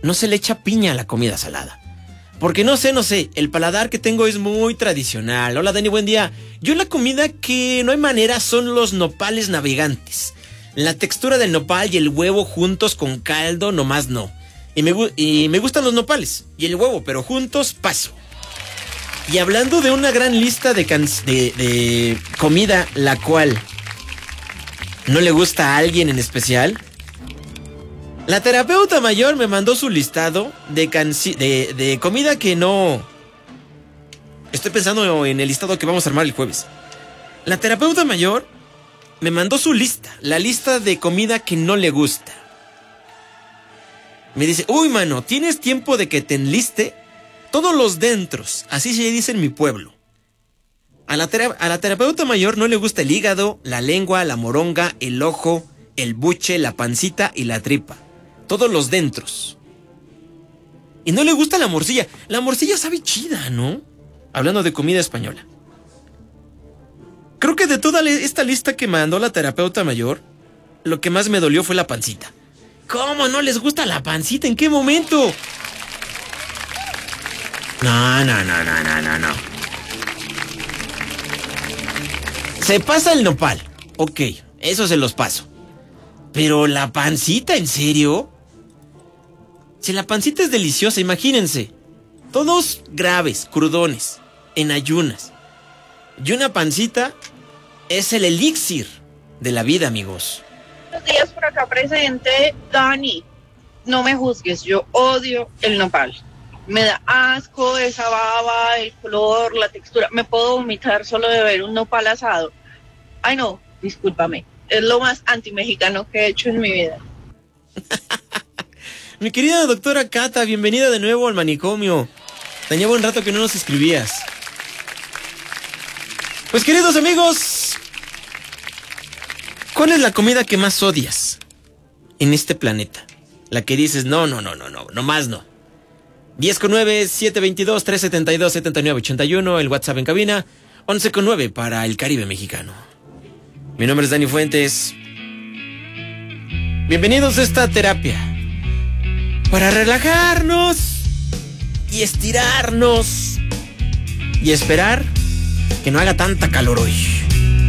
no se le echa piña a la comida salada. Porque no sé, el paladar que tengo es muy tradicional. Hola Dani, buen día. Yo la comida que no hay manera son los nopales navegantes. La textura del nopal y el huevo juntos con caldo, nomás no. Y me gustan los nopales y el huevo, pero juntos paso. Y hablando de una gran lista de comida, la cual no le gusta a alguien en especial, la terapeuta mayor me mandó su listado de comida que no... Estoy pensando en el listado que vamos a armar el jueves. La terapeuta mayor me mandó su lista, la lista de comida que no le gusta. Me dice, uy, mano, ¿tienes tiempo de que te enliste? Todos los dentros, así se dice en mi pueblo. A la terapeuta mayor no le gusta el hígado, la lengua, la moronga, el ojo, el buche, la pancita y la tripa. Todos los dentros. Y no le gusta la morcilla. La morcilla sabe chida, ¿no? Hablando de comida española. Creo que de toda esta lista que mandó la terapeuta mayor, lo que más me dolió fue la pancita. ¿Cómo no les gusta la pancita? ¿En qué momento? No. Se pasa el nopal. Ok, eso se los paso. Pero la pancita, ¿en serio? Si la pancita es deliciosa, imagínense. Todos graves, crudones, en ayunas. Y una pancita es el elixir de la vida, amigos. Buenos días por acá presente, Dani. No me juzgues, yo odio el nopal. Me da asco esa baba, el color, la textura. Me puedo vomitar solo de ver un nopal asado. Ay no, discúlpame. Es lo más antimexicano que he hecho en mi vida. Mi querida doctora Cata, bienvenida de nuevo al manicomio. Tenía buen rato que no nos escribías. Pues queridos amigos, ¿cuál es la comida que más odias en este planeta? La que dices, no, más no. 10-9-722-372-7981, el WhatsApp en cabina, 11-9 para el Caribe mexicano. Mi nombre es Dani Fuentes. Bienvenidos a esta terapia para relajarnos y estirarnos y esperar que no haga tanta calor hoy.